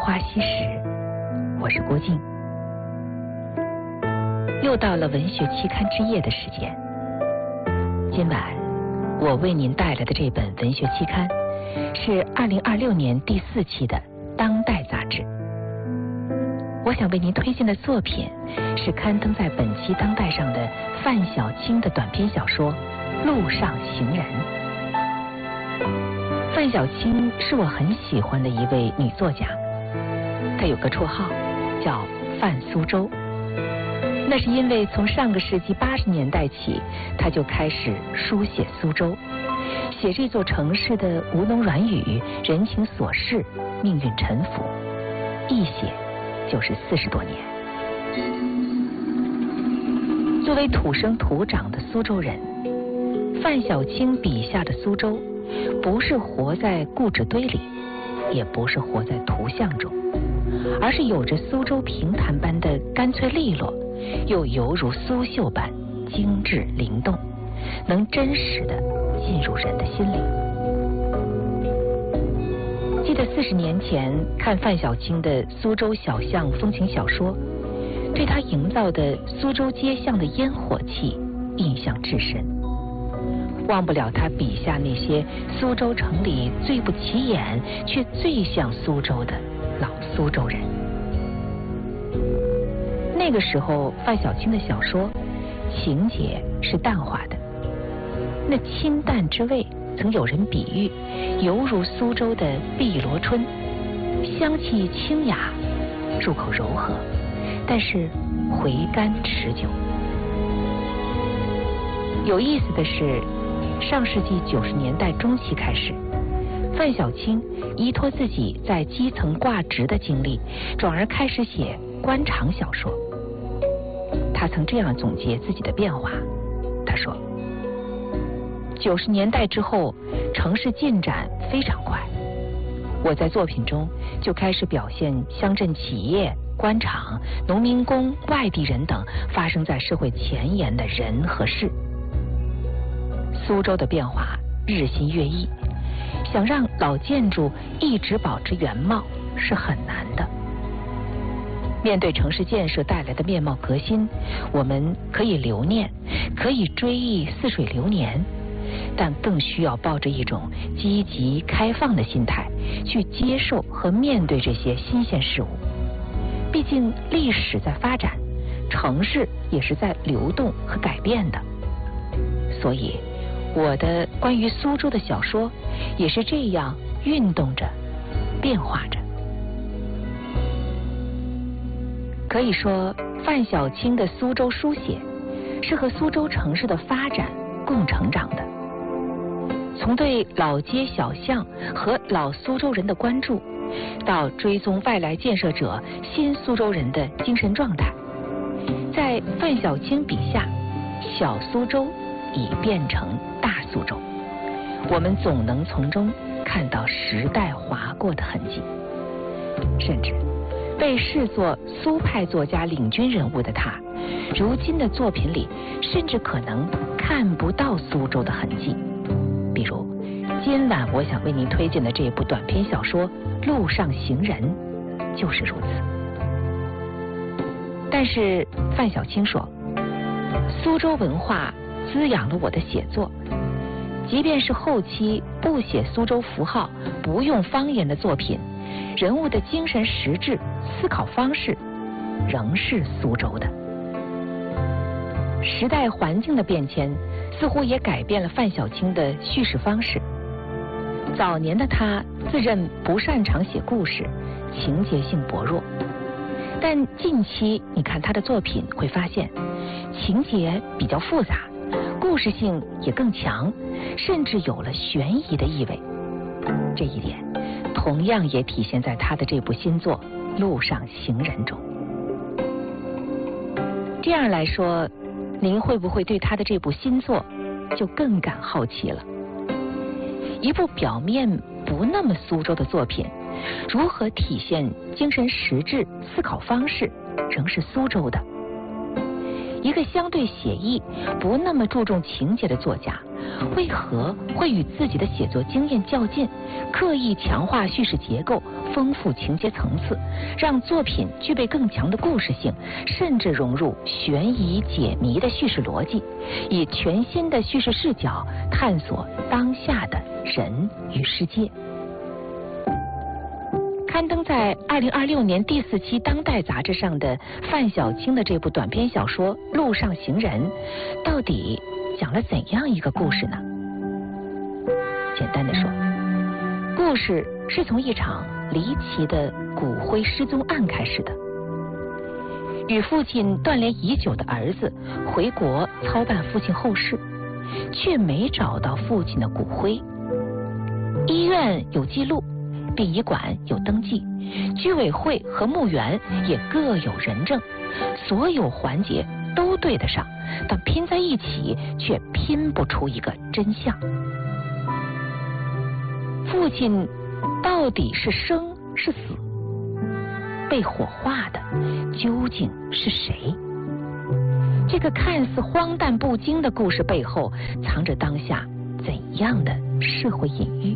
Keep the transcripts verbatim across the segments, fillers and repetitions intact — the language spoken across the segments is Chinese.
花溪时，我是郭靖。又到了文学期刊之夜的时间。今晚我为您带来的这本文学期刊是二零二六年第四期的《当代》杂志。我想为您推荐的作品是刊登在本期《当代》上的范小青的短篇小说《路上行人》。范小青是我很喜欢的一位女作家，她有个绰号叫范苏州。那是因为从上个世纪八十年代起，她就开始书写苏州，写这座城市的吴侬软语、人情琐事、命运沉浮，一写就是四十多年。作为土生土长的苏州人，范小青笔下的苏州不是活在故纸堆里，也不是活在图像中，而是有着苏州平坦般的干脆利落，又犹如苏绣般精致灵动，能真实地进入人的心里。记得四十年前看范小青的苏州小巷风情小说，对他营造的苏州街巷的烟火气印象至深，忘不了他笔下那些苏州城里最不起眼却最像苏州的老苏州人。那个时候范小青的小说情节是淡化的，那清淡之味曾有人比喻犹如苏州的碧螺春，香气清雅，入口柔和，但是回甘持久。有意思的是，上世纪九十年代中期开始，范小青依托自己在基层挂职的经历，转而开始写官场小说。他曾这样总结自己的变化，他说：九十年代之后，城市进展非常快，我在作品中就开始表现乡镇企业、官场、农民工、外地人等发生在社会前沿的人和事。苏州的变化日新月异，想让老建筑一直保持原貌是很难的。面对城市建设带来的面貌革新，我们可以留念，可以追忆似水流年，但更需要抱着一种积极开放的心态去接受和面对这些新鲜事物。毕竟历史在发展，城市也是在流动和改变的。所以我的关于苏州的小说也是这样运动着，变化着。可以说，范小青的苏州书写是和苏州城市的发展共成长的。从对老街小巷和老苏州人的关注，到追踪外来建设者新苏州人的精神状态，在范小青笔下，小苏州已变成大苏州，我们总能从中看到时代划过的痕迹。甚至被视作苏派作家领军人物的他，如今的作品里甚至可能看不到苏州的痕迹。比如今晚我想为您推荐的这部短篇小说《路上行人》就是如此。但是范小青说，苏州文化滋养了我的写作，即便是后期不写苏州符号、不用方言的作品，人物的精神实质、思考方式仍是苏州的。时代环境的变迁似乎也改变了范小青的叙事方式。早年的他自认不擅长写故事，情节性薄弱，但近期你看他的作品会发现，情节比较复杂，故事性也更强，甚至有了悬疑的意味。这一点同样也体现在他的这部新作《路上行人》中。这样来说，您会不会对他的这部新作就更感好奇了？一部表面不那么苏州的作品，如何体现精神实质、思考方式仍是苏州的？ 一个相对写意、不那么注重情节的作家，为何会与自己的写作经验较劲，刻意强化叙事结构，丰富情节层次，让作品具备更强的故事性，甚至融入悬疑解谜的叙事逻辑，以全新的叙事视角探索当下的人与世界。刊登在二零二六年第四期《当代》杂志上的范小青的这部短篇小说《路上行人》，到底讲了怎样一个故事呢？简单的说，故事是从一场离奇的骨灰失踪案开始的。与父亲断联已久的儿子回国操办父亲后事，却没找到父亲的骨灰。医院有记录，殡仪馆有登记，居委会和墓园也各有人证，所有环节都对得上，但拼在一起却拼不出一个真相。父亲到底是生是死？被火化的究竟是谁？这个看似荒诞不经的故事背后，藏着当下怎样的社会隐喻？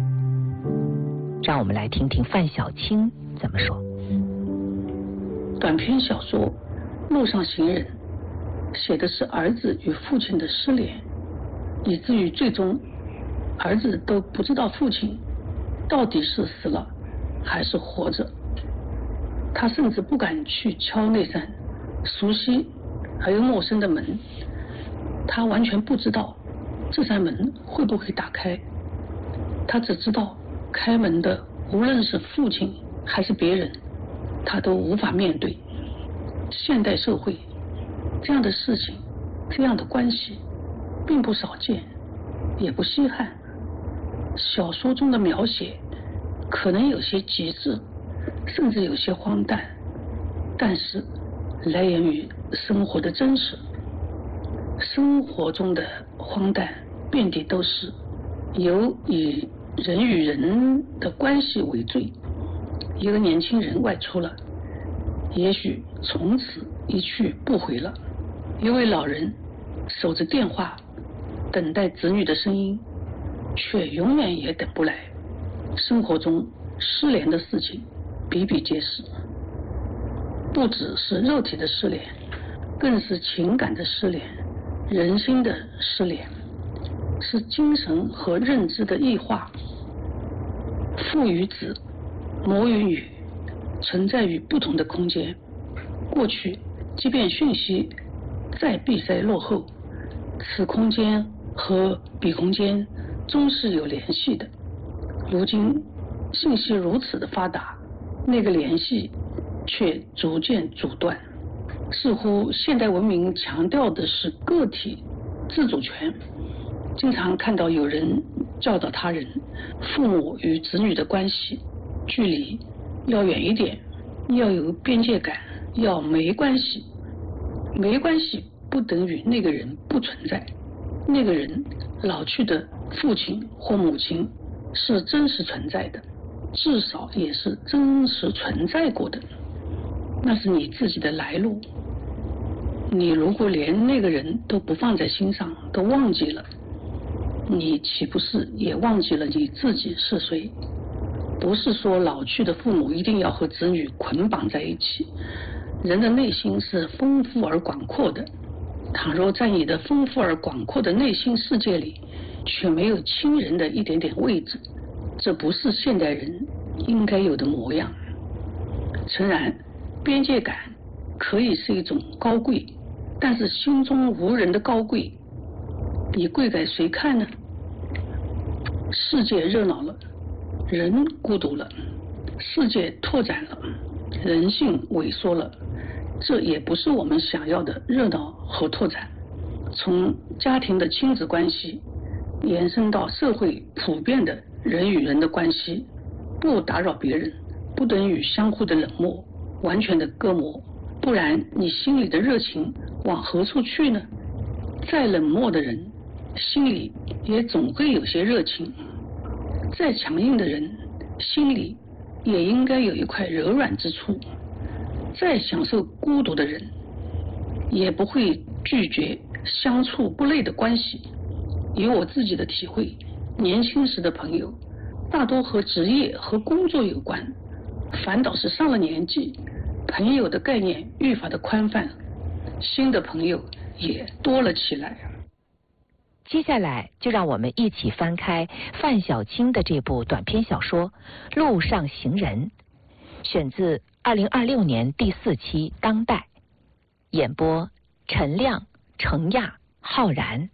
让我们来听听范小青怎么说。 短篇小说《路上行人》写的是儿子与父亲的失联，以至于最终儿子都不知道父亲到底是死了还是活着。他甚至不敢去敲那扇熟悉而又陌生的门，他完全不知道这扇门会不会打开，他只知道开门的无论是父亲还是别人，他都无法面对。现代社会这样的事情，这样的关系并不少见，也不稀罕。小说中的描写可能有些极致，甚至有些荒诞，但是来源于生活的真实。生活中的荒诞遍地都是，由以人与人的关系为最。一个年轻人外出了，也许从此一去不回了。一位老人守着电话，等待子女的声音，却永远也等不来。生活中失联的事情比比皆是，不只是肉体的失联，更是情感的失联，人心的失联，是精神和认知的异化。父与子，母与女，存在于不同的空间。过去即便讯息再闭塞落后，此空间和彼空间终是有联系的。如今信息如此的发达，那个联系却逐渐阻断。似乎现代文明强调的是个体自主权，经常看到有人教导他人，父母与子女的关系距离要远一点，要有边界感，要没关系。没关系不等于那个人不存在，那个人老去的父亲或母亲是真实存在的，至少也是真实存在过的。那是你自己的来路，你如果连那个人都不放在心上，都忘记了，你岂不是也忘记了你自己是谁？不是说老去的父母一定要和子女捆绑在一起，人的内心是丰富而广阔的。倘若在你的丰富而广阔的内心世界里，却没有亲人的一点点位置，这不是现代人应该有的模样。诚然，边界感可以是一种高贵，但是心中无人的高贵，你贵给谁看呢？世界热闹了，人孤独了；世界拓展了，人性萎缩了。这也不是我们想要的热闹和拓展。从家庭的亲子关系延伸到社会普遍的人与人的关系，不打扰别人不等于相互的冷漠，完全的割膜，不然你心里的热情往何处去呢？再冷漠的人心里也总会有些热情，再强硬的人心里也应该有一块柔软之处。再享受孤独的人也不会拒绝相处不累的关系。以我自己的体会，年轻时的朋友大多和职业和工作有关，反倒是上了年纪，朋友的概念愈发的宽泛，新的朋友也多了起来。 接下来就让我们一起翻开范小青的这部短篇小说《路上行人》，选自二零二六年第四期《当代》，演播陈亮、程亚、浩然。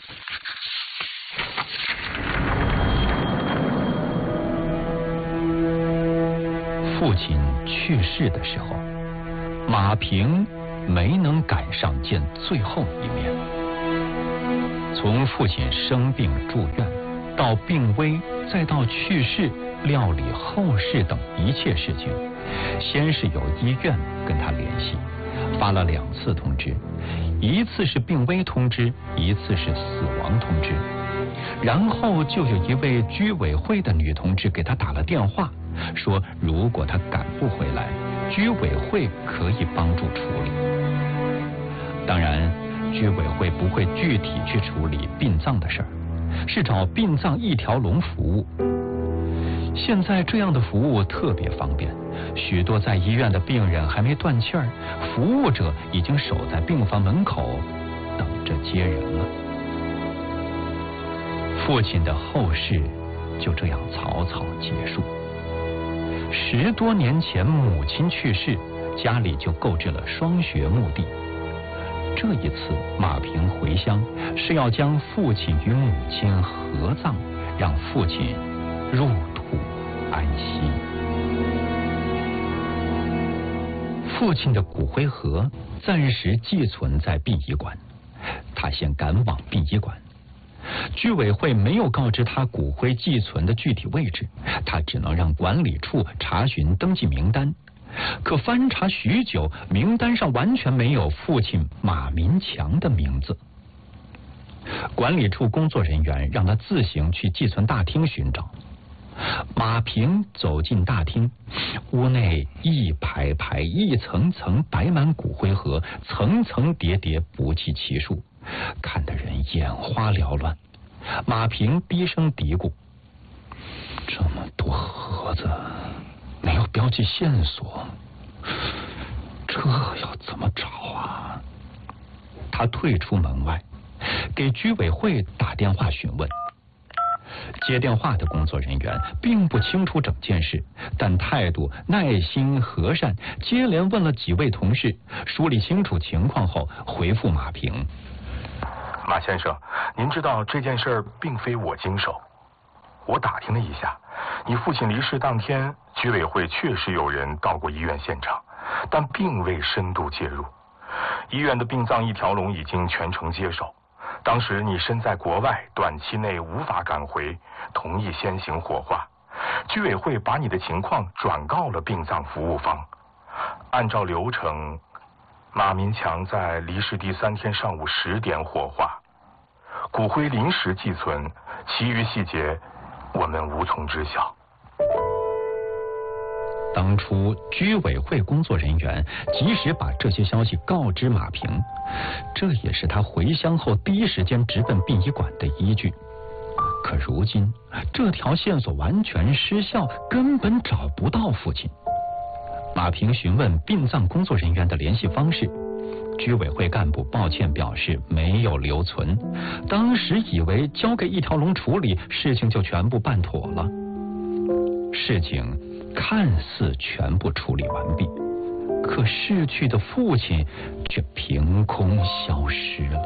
父亲去世的时候，马平没能赶上见最后一面。从父亲生病住院到病危，再到去世、料理后事等一切事情，先是有医院跟他联系，发了两次通知，一次是病危通知，一次是死亡通知。然后就有一位居委会的女同志给他打了电话，说如果他赶不回来，居委会可以帮助处理。当然居委会不会具体去处理殡葬的事儿，是找殡葬一条龙服务。现在这样的服务特别方便，许多在医院的病人还没断气儿，服务者已经守在病房门口等着接人了。父亲的后事就这样草草结束。十多年前母亲去世，家里就购置了双学墓地。这一次马平回乡是要将父亲与母亲合葬，让父亲入土安息。父亲的骨灰盒暂时寄存在殡仪馆，他先赶往殡仪馆。居委会没有告知他骨灰寄存的具体位置，他只能让管理处查询登记名单。可翻查许久，名单上完全没有父亲马民强的名字。管理处工作人员让他自行去寄存大厅寻找。马平走进大厅，屋内一排排一层层摆满骨灰盒，层层叠叠不计其数，看得人眼花缭乱。马平低声嘀咕：这么多盒子没有标记线索，这要怎么找啊？他退出门外，给居委会打电话询问。接电话的工作人员并不清楚整件事，但态度耐心和善，接连问了几位同事，梳理清楚情况后回复马平： 马先生，您知道这件事儿并非我经手。我打听了一下，你父亲离世当天，居委会确实有人到过医院现场，但并未深度介入。医院的殡葬一条龙已经全程接手。当时你身在国外，短期内无法赶回，同意先行火化。居委会把你的情况转告了殡葬服务方。按照流程，马民强在离世第三天上午十点火化，骨灰临时寄存，其余细节我们无从知晓。 当初居委会工作人员及时把这些消息告知马平，这也是他回乡后第一时间直奔殡仪馆的依据。可如今这条线索完全失效，根本找不到父亲。马平询问殡葬工作人员的联系方式，居委会干部抱歉表示没有留存，当时以为交给一条龙处理，事情就全部办妥了。事情看似全部处理完毕，可逝去的父亲却凭空消失了。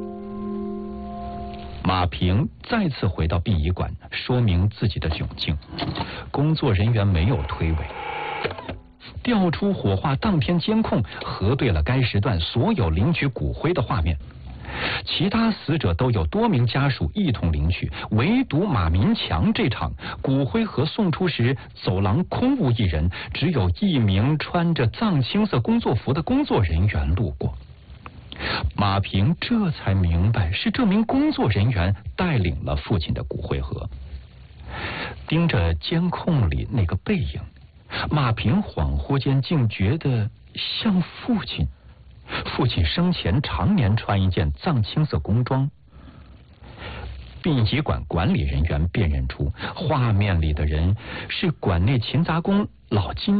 马平再次回到殡仪馆，说明自己的窘境，工作人员没有推诿，调出火化当天监控，核对了该时段所有领取骨灰的画面。其他死者都有多名家属一同领取，唯独马民强这场骨灰盒送出时，走廊空无一人，只有一名穿着藏青色工作服的工作人员路过。马平这才明白，是这名工作人员带领了父亲的骨灰盒。盯着监控里那个背影，马平恍惚间竟觉得像父亲， 父亲生前常年穿一件藏青色工装。殡仪馆管理人员辨认出画面里的人是馆内勤杂工老金。